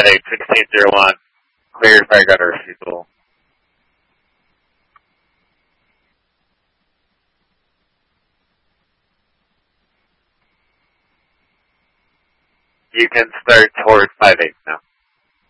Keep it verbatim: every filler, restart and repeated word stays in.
five eight, sixteen zero one, cleared fire gunner refusal. You can start toward five eight now.